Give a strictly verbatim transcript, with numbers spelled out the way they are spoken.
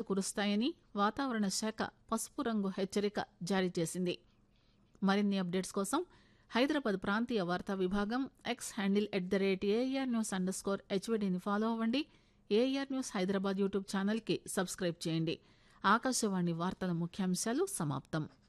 కురుస్తాయని వాతావరణ శాఖ పసుపు రంగు హెచ్చరిక జారీ చేసింది. మరిన్ని అప్డేట్స్ కోసం హైదరాబాద్ ప్రాంతీయ వార్తా విభాగం X handle at the rate AR news under score హెచ్వీడీని follow అవ్వండి. ఏఆర్ న్యూస్ హైదరాబాద్ యూట్యూబ్ ఛానల్కి సబ్స్క్రైబ్ చేయండి. ఆకాశవాణి వార్తల ముఖ్యాంశాలు సమాప్తం.